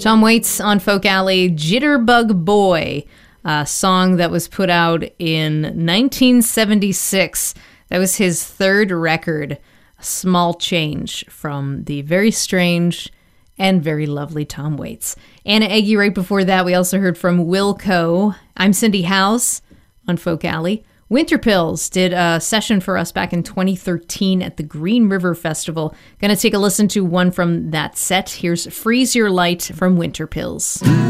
Tom Waits on Folk Alley, Jitterbug Boy, a song that was put out in 1976. That was his third record, A Small Change, from the very strange and very lovely Tom Waits. Anna Eggy right before that. We also heard from Wilco. I'm Cindy House on Folk Alley. Winter Pills did a session for us back in 2013 at the Green River Festival. Gonna take a listen to one from that set. Here's Freeze Your Light from Winter Pills.